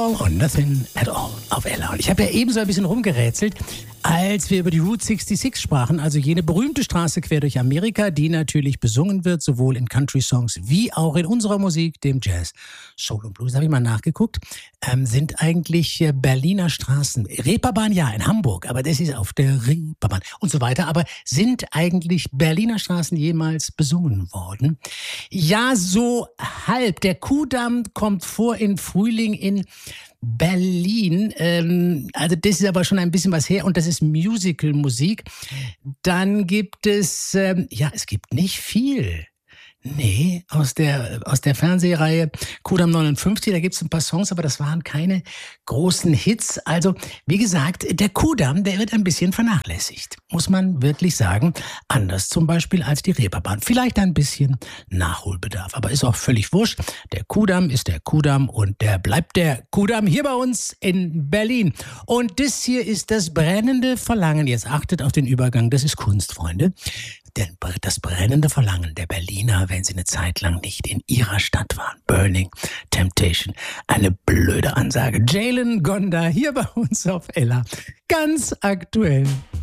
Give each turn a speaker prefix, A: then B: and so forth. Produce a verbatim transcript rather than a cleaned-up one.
A: All or Nothing at All auf Ella. Und ich habe ja eben so ein bisschen rumgerätselt, als wir über die Route sechsundsechzig sprachen, also jene berühmte Straße quer durch Amerika, die natürlich besungen wird, sowohl in Country-Songs wie auch in unserer Musik, dem Jazz, Soul und Blues. Da habe ich mal nachgeguckt, ähm, sind eigentlich äh, Berliner Straßen, Reeperbahn ja, in Hamburg, aber das ist auf der Reeperbahn und so weiter, aber sind eigentlich Berliner Straßen jemals besungen worden? Ja, so halb. Der Kuhdamm kommt vor in Frühling in Berlin, ähm, also das ist aber schon ein bisschen was her und das ist Musical-Musik. Dann gibt es, ähm, ja, es gibt nicht viel. Nee, aus der, aus der Fernsehreihe Kuhdamm neunundfünfzig, da gibt's ein paar Songs, aber das waren keine großen Hits. Also, wie gesagt, der Kuhdamm, der wird ein bisschen vernachlässigt, muss man wirklich sagen. Anders zum Beispiel als die Reeperbahn. Vielleicht ein bisschen Nachholbedarf, aber ist auch völlig wurscht. Der Kuhdamm ist der Kuhdamm und der bleibt der Kuhdamm hier bei uns in Berlin. Und das hier ist das brennende Verlangen. Jetzt achtet auf den Übergang, das ist Kunst, Freunde. Denn das brennende Verlangen der Berliner, wenn sie eine Zeit lang nicht in ihrer Stadt waren. Burning Temptation. Eine blöde Ansage. Jalen Gonda hier bei uns auf Ella. Ganz aktuell.